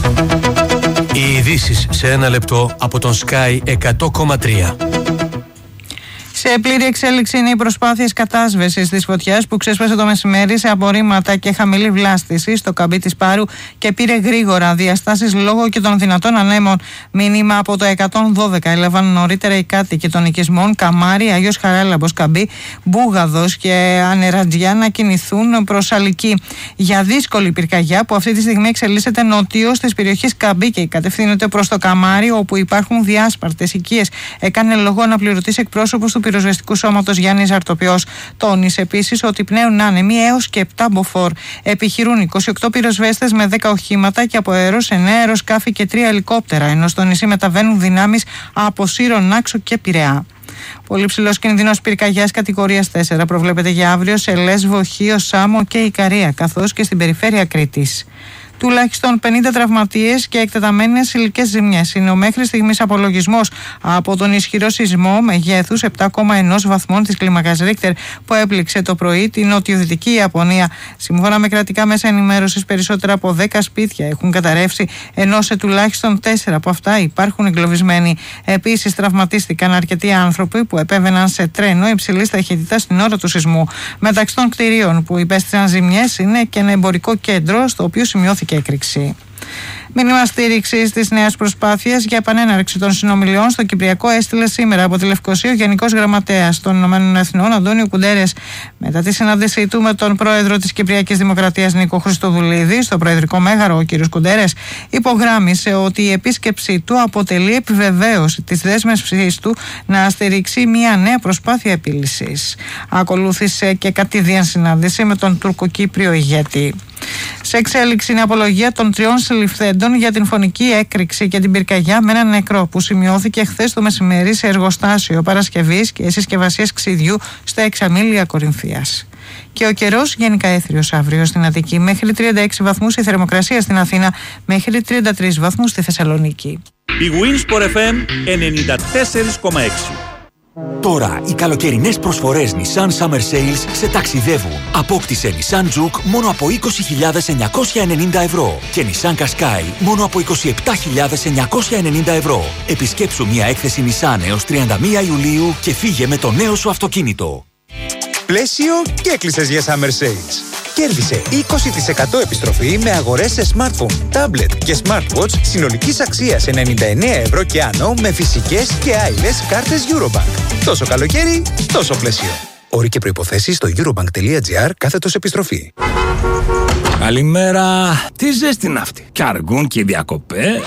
Οι ειδήσεις σε ένα λεπτό από τον Sky 100,3. Σε πλήρη εξέλιξη είναι οι προσπάθειες κατάσβεσης της φωτιάς που ξέσπασε το μεσημέρι σε απορρίμματα και χαμηλή βλάστηση στο καμπί της Πάρου και πήρε γρήγορα διαστάσεις λόγω και των δυνατών ανέμων. Μήνυμα από το 112 έλαβαν νωρίτερα οι κάτοικοι των οικισμών Καμάρι, Αγιος Χαράλαμπος, Καμπί, Μπούγαδος και Ανερατζιά να κινηθούν προς Αλική. Για δύσκολη πυρκαγιά που αυτή τη στιγμή εξελίσσεται νοτίως της περιοχής Καμπί και κατευθύνεται προς το Καμάρι, όπου υπάρχουν διάσπαρτες οικίες, έκανε λόγο αναπληρωτής εκπρόσωπος του πυροσβεστικού σώματος Γιάννης Αρτοπιός. Τόνισε επίσης ότι πνέουν άνεμοι έως και 7 μποφόρ. Επιχειρούν 28 πυροσβέστες με 10 οχήματα και από αέρος 9 αεροσκάφη και 3 ελικόπτερα, ενώ στο νησί μεταβαίνουν δυνάμεις από Σύρο, Νάξο και Πειραιά. Πολύ ψηλός κινδύνος πυρκαγιάς κατηγορίας 4 προβλέπεται για αύριο σε Λέσβο, Χίο, Σάμο και Ικαρία, καθώς και στην περιφέρεια Κρήτης. Τουλάχιστον 50 τραυματίες και εκτεταμένες υλικές ζημιές είναι ο μέχρι στιγμής απολογισμός από τον ισχυρό σεισμό μεγέθους 7,1 βαθμών της κλίμακας Ρίχτερ που έπληξε το πρωί την νοτιοδυτική Ιαπωνία. Σύμφωνα με κρατικά μέσα ενημέρωσης, περισσότερα από 10 σπίτια έχουν καταρρεύσει, ενώ σε τουλάχιστον 4 από αυτά υπάρχουν εγκλωβισμένοι. Επίσης, τραυματίστηκαν αρκετοί άνθρωποι που επέβαιναν σε τρένο υψηλής ταχύτητας την ώρα του σεισμού. Μεταξύ των κτηρίων που υπέστησαν ζημιές είναι και ένα εμπορικό κέντρο, στο οποίο σημειώθηκε έκρηξη. Μήνυμα στήριξη τη νέα προσπάθεια για επανέναρξη των συνομιλιών στο Κυπριακό έστειλε σήμερα από τη Λευκοσία ο Γενικός Γραμματέας των Ηνωμένων Εθνών, Αντώνιο Κουντέρες, μετά τη συνάντησή του με τον πρόεδρο της Κυπριακής Δημοκρατίας, Νίκο Χριστοδουλίδη, στο Προεδρικό Μέγαρο. Ο κ. Κουντέρες υπογράμμισε ότι η επίσκεψή του αποτελεί επιβεβαίωση της δέσμευσής του να στηρίξει μια νέα προσπάθεια επίλυσης. Ακολούθησε και κατηδίαν συνάντηση με τον Τουρκοκύπριο ηγέτη. Σε εξέλιξη είναι απολογία των 3 συλληφθέντων για την φωνική έκρηξη και την πυρκαγιά με έναν νεκρό που σημειώθηκε χθες το μεσημέρι σε εργοστάσιο παρασκευής και συσκευασίας ξυδιού στα Εξαμήλια Κορινθίας. Και ο καιρός γενικά έθριος αύριο στην Αττική, μέχρι 36 βαθμούς η θερμοκρασία στην Αθήνα, μέχρι 33 βαθμούς στη Θεσσαλονίκη. Η Winsport FM 94,6. Τώρα οι καλοκαιρινές προσφορές Nissan Summer Sales σε ταξιδεύουν. Απόκτησε Nissan Juke μόνο από 20.990 ευρώ και Nissan Qashqai μόνο από 27.990 ευρώ. Επισκέψου μια έκθεση Nissan έως 31 Ιουλίου και φύγε με το νέο σου αυτοκίνητο. Πλαίσιο και έκλεισες για Summer Sales. Κέρδισε 20% επιστροφή με αγορές σε smartphone, tablet και smartwatch συνολικής αξίας 99 ευρώ και άνω με φυσικές και άειλες κάρτες Eurobank. Τόσο καλοκαίρι, τόσο πλαίσιο. Όροι και προϋποθέσεις στο eurobank.gr/επιστροφή. Καλημέρα. Τι ζέστη είναι αυτή. Κι αργούν και οι διακοπές.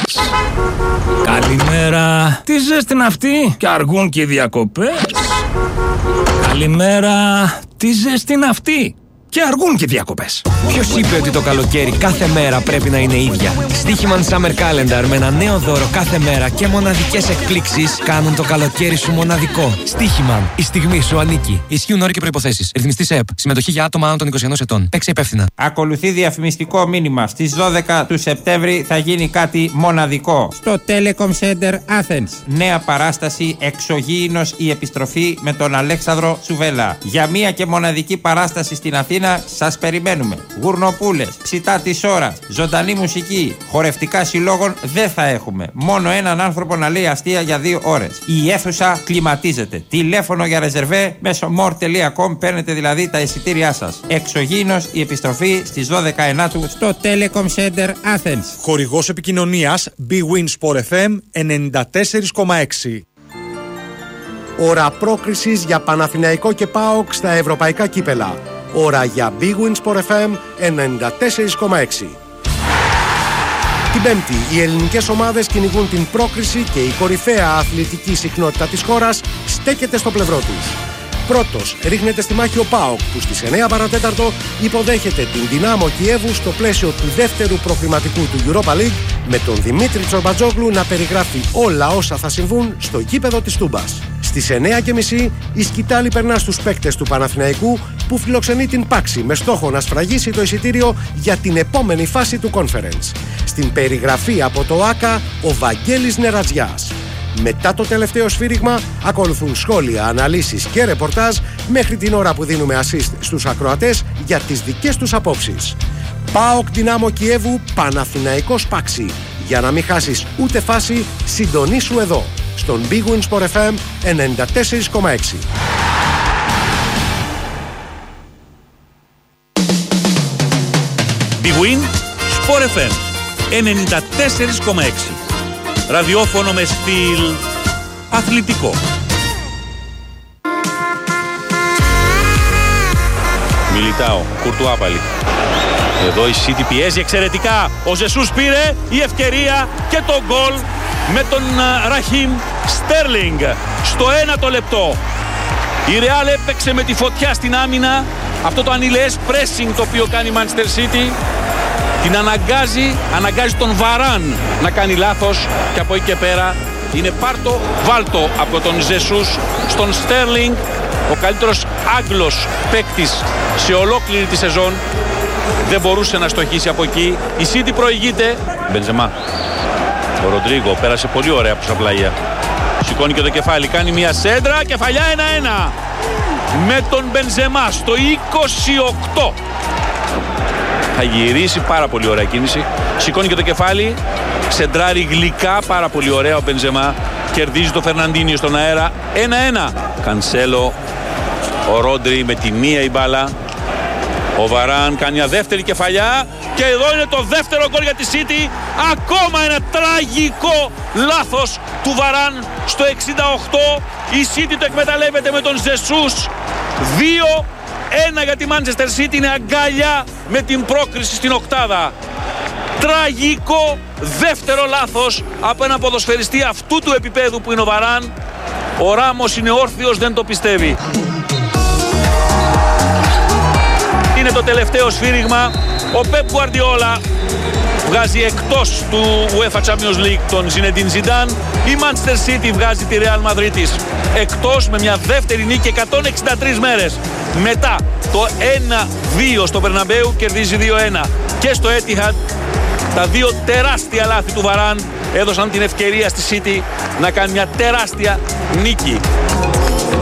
Καλημέρα. Τι ζέστη είναι αυτή. Κι αργούν και οι διακοπές. Καλημέρα. Τι ζέστη είναι αυτή. Και αργούν και διακοπές. Ποιος είπε ότι το καλοκαίρι κάθε μέρα πρέπει να είναι ίδια? Στοίχημαν Summer Calendar με ένα νέο δώρο κάθε μέρα και μοναδικές εκπλήξεις κάνουν το καλοκαίρι σου μοναδικό. Στοίχημαν. Η στιγμή σου ανήκει. Ισχύουν όροι και προϋποθέσεις. Ρυθμιστής ΕΕΠ. Συμμετοχή για άτομα άνω των 21 ετών. Παίξε υπεύθυνα. Ακολουθεί διαφημιστικό μήνυμα. Στις 12 του Σεπτέμβρη θα γίνει κάτι μοναδικό στο Telecom Center Athens. Νέα παράσταση Εξωγήινος η επιστροφή με τον Αλέξανδρο Σουβέλα. Για μία και μοναδική παράσταση στην Αθήνα σας περιμένουμε. Γουρνοπούλες, ψητά της ώρας, ζωντανή μουσική, χορευτικά συλλόγων δεν θα έχουμε. Μόνο έναν άνθρωπο να λέει αστεία για 2 ώρες. Η αίθουσα κλιματίζεται. Τηλέφωνο για ρεζερβέ μέσω more.com, παίρνετε δηλαδή τα εισιτήριά σας. Εξωγήινος η επιστροφή στις 12 Ενάτου στο Telecom Center Athens. Χορηγός επικοινωνίας Bwin Sport FM 94,6. Ώρα πρόκρισης για Παναθηναϊκό και ΠΑΟΚ στα ευρωπαϊκά κύπελα. Ώρα για Big Win Sport FM 94,6. Την Πέμπτη, οι ελληνικές ομάδες κυνηγούν την πρόκριση και η κορυφαία αθλητική συχνότητα της χώρας στέκεται στο πλευρό τους. Πρώτος ρίχνεται στη μάχη ο ΠΑΟΚ που στις 9 παρατέταρτο υποδέχεται την Δυνάμο Κιέβου στο πλαίσιο του δεύτερου προκριματικού του Europa League με τον Δημήτρη Τσορμπατζόγλου να περιγράφει όλα όσα θα συμβούν στο γήπεδο της Τούμπας. Στις 9.30 η σκητάλη περνά στους παίκτες του Παναθηναϊκού που φιλοξενεί την Πάξη με στόχο να σφραγίσει το εισιτήριο για την επόμενη φάση του Conference. Στην περιγραφή από το ΆΚΑ ο Βαγγέλης Νερατζιάς. Μετά το τελευταίο σφύριγμα ακολουθούν σχόλια, αναλύσεις και ρεπορτάζ μέχρι την ώρα που δίνουμε assist στους ακροατές για τις δικές τους απόψεις. ΠΑΟΚ Δυνάμο Κιέβου, Παναθηναϊκός Πάξη. Για να μην χάσεις ούτε φάση, συντονίσου εδώ, στον Big Win Sport FM 94,6. Big Win Sport FM 94,6. Ραδιόφωνο με στυλ αθλητικό. Μιλιτάο, Κουρτουά πάλι. Εδώ η City πιέζει εξαιρετικά. Ο Ζεσούς πήρε η ευκαιρία και το γκολ με τον Ραχίμ Στέρλινγκ στο 1ο λεπτό. Η Ρεάλ έπαιξε με τη φωτιά στην άμυνα. Αυτό το ανηλαιές pressing το οποίο κάνει η Manchester City την αναγκάζει τον Βαράν να κάνει λάθος και από εκεί και πέρα είναι πάρτο βάλτο από τον Ζεσούς στον Στέρλινγκ, ο καλύτερος Άγγλος παίκτης σε ολόκληρη τη σεζόν. Δεν μπορούσε να στοχίσει από εκεί. Η City προηγείται. Μπενζεμά. Ο Ροντρίγκο πέρασε πολύ ωραία από τα πλάγια. Σηκώνει και το κεφάλι, κάνει μια σέντρα, κεφαλιά 1-1 με τον Μπενζεμά στο 28. Θα γυρίσει, πάρα πολύ ωραία κίνηση. Σηκώνει και το κεφάλι, σεντράρει γλυκά, πάρα πολύ ωραία ο Μπενζεμά. Κερδίζει το Φερναντίνιο στον αέρα, 1-1. Κανσέλο, ο Ρόντρι με τη μία η μπάλα. Ο Βαράν κάνει μια δεύτερη κεφαλιά και εδώ είναι το δεύτερο γκολ για τη City. Ακόμα ένα τραγικό λάθος του Βαράν στο 68. Η City το εκμεταλλεύεται με τον Ζεσούς. 2-1 για τη Manchester City, είναι αγκαλιά με την πρόκριση στην οκτάδα. Τραγικό δεύτερο λάθος από ένα ποδοσφαιριστή αυτού του επίπεδου που είναι ο Βαράν. Ο Ράμος είναι όρθιος, δεν το πιστεύει. Είναι το τελευταίο σφύριγμα. Ο Πεπ Γκουαρντιόλα βγάζει εκτός του UEFA Champions League τον Ζινεντίν Ζιντάν. Η Manchester City βγάζει τη Real Madrid της εκτός με μια δεύτερη νίκη 163 μέρες. Μετά το 1-2 στο Μπερναμπέου κερδίζει 2-1. Και στο Etihad τα δύο τεράστια λάθη του Βαράν έδωσαν την ευκαιρία στη City να κάνει μια τεράστια νίκη.